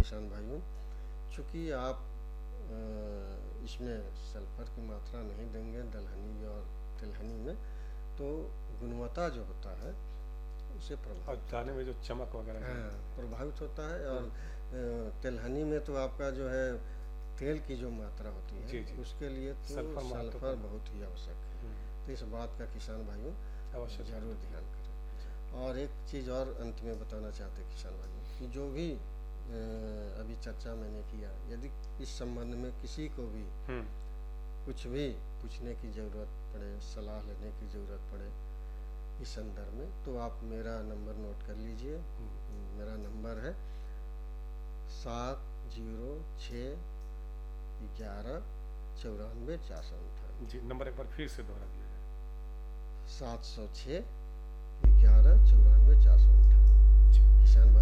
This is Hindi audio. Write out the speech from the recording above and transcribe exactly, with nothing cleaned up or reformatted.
किसान भाइयों, चूँकि आप इसमें सल्फर की मात्रा नहीं देंगे दलहनी और तिलहनी में, तो गुणवत्ता जो होता है उसे प्रभावित और दाने में जो चमक वगैरह हाँ प्रभावित होता है। और तिलहनी में तो आपका जो है तेल की जो मात्रा होती है जी, जी। उसके लिए तो सल्फर सल्फर बहुत ही आवश्यक है। तो इस बात का किसान भाइयों अवश्य जरूर ध्यान करें। और एक चीज़ और अंत में बताना चाहते हैं किसान भाइयों कि जो भी अभी चर्चा मैंने किया, यदि इस संबंध में किसी को भी कुछ भी पूछने की ज़रूरत पड़े, सलाह लेने की ज़रूरत पड़े इस संदर्भ में, तो आप मेरा नंबर नोट कर लीजिए। मेरा नंबर है सात जीरो छः ग्यारह चौरानवे चार सौ अंठानवे। जी, नंबर एक बार फिर से दोहरा दिया जाए। सात सौ छः ग्यारह चौरानवे चार सौ अंठानवे। किसान